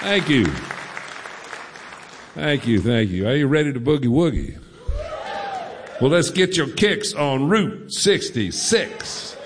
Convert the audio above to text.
Thank you. Thank you, thank you. Are you ready to boogie woogie? Well, let's get your kicks on Route 66.